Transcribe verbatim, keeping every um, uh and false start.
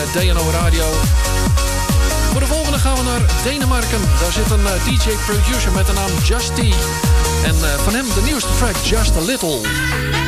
D N O Radio. Voor de volgende gaan we naar Denemarken. Daar zit een D J-producer met de naam Justy. En van hem de nieuwste track Just a Little.